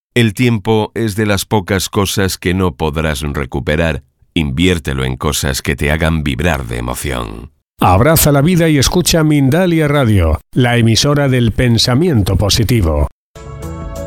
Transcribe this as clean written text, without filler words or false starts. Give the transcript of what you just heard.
El tiempo es de las pocas cosas que no podrás recuperar. Inviértelo en cosas que te hagan vibrar de emoción. Abraza la vida y escucha Mindalia Radio, la emisora del pensamiento positivo.